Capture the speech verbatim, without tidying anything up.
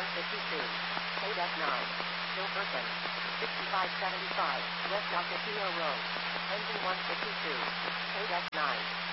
one fifty-two. K nine. Gilberton. sixty-five seventy-five. West Alcatino Road. Engine one fifty-two. K nine.